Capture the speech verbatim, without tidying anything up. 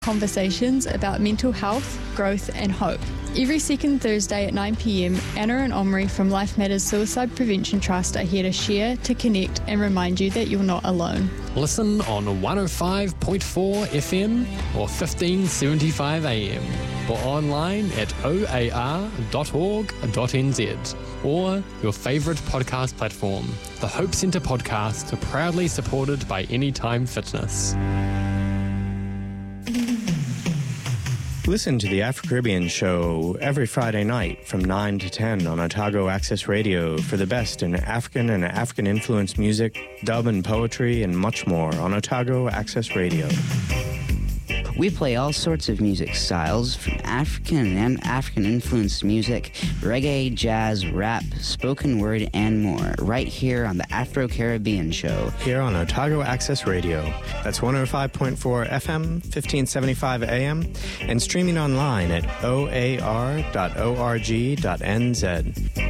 Conversations about mental health, growth and hope. Every second Thursday at nine p.m, Anna and Omri from Life Matters Suicide Prevention Trust are here to share, to connect and remind you that you're not alone. Listen on one oh five point four F M or fifteen seventy-five A M or online at o a r dot org dot n z or your favourite podcast platform. The Hope Centre podcast are proudly supported by Anytime Fitness. Listen to the Afro-Caribbean Show every Friday night from nine to ten on Otago Access Radio for the best in African and African-influenced music, dub and poetry, and much more on Otago Access Radio. We play all sorts of music styles, from African and African-influenced music, reggae, jazz, rap, spoken word, and more, right here on the Afro-Caribbean Show. Here on Otago Access Radio. That's one oh five point four F M, fifteen seventy-five A M, and streaming online at o a r dot org dot n z.